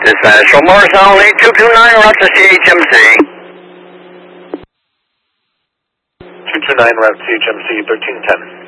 Dispatch from Morris Only, 229 route to CHMC. 229 route to CHMC, 1310.